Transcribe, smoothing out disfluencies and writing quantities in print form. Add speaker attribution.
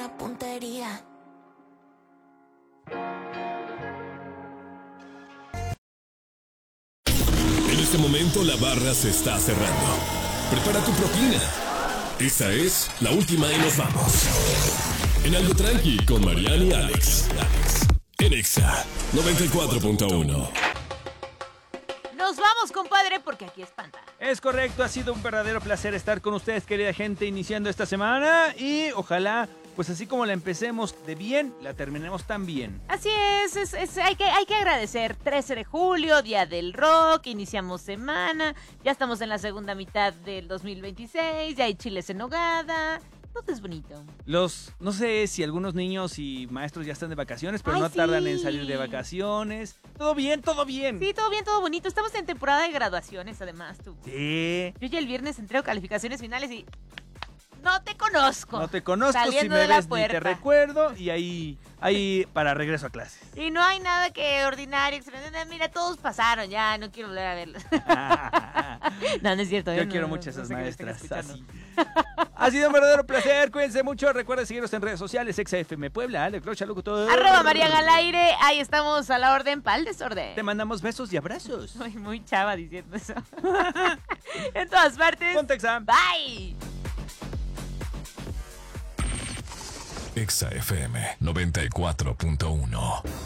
Speaker 1: la puntería.
Speaker 2: En este momento la barra se está cerrando. Prepara tu propina. Esta es la última y nos vamos. En Algo Tranqui con Mariana y Alex. En Exa 94.1.
Speaker 3: Nos vamos, compadre, porque aquí espanta.
Speaker 4: Es correcto, ha sido un verdadero placer estar con ustedes, querida gente, iniciando esta semana. Y ojalá, pues así como la empecemos de bien, la terminemos tan bien.
Speaker 3: Así es, hay que agradecer. 13 de julio, Día del Rock, iniciamos semana, ya estamos en la segunda mitad del 2026, ya hay chiles en nogada. Todo es bonito.
Speaker 4: No sé si algunos niños y maestros ya están de vacaciones, pero
Speaker 3: Ay,
Speaker 4: no
Speaker 3: sí.
Speaker 4: tardan en salir de vacaciones. Todo bien, todo bien.
Speaker 3: Sí, todo bien, todo bonito. Estamos en temporada de graduaciones, además, tú.
Speaker 4: Sí.
Speaker 3: Yo ya el viernes entrego calificaciones finales y... No te conozco.
Speaker 4: No te conozco,
Speaker 3: Saliendo
Speaker 4: si me
Speaker 3: de la
Speaker 4: ves ni
Speaker 3: puerta.
Speaker 4: te recuerdo. Y ahí para regreso a clases.
Speaker 3: Y no hay nada que ordinario. Mira, todos pasaron, ya, no quiero volver a verlos. No, no es cierto.
Speaker 4: Yo quiero mucho a esas maestras. Así. Ha sido un verdadero placer. Cuídense mucho. Recuerden seguirnos en redes sociales. ExaFM Puebla, Alex Rocha, locutor.
Speaker 3: @Marian al aire. Ahí estamos a la orden pa'l desorden.
Speaker 4: Te mandamos besos y abrazos.
Speaker 3: Soy muy chava diciendo eso. En todas partes.
Speaker 4: Ponte Exa.
Speaker 3: Bye.
Speaker 2: Exa FM 94.1.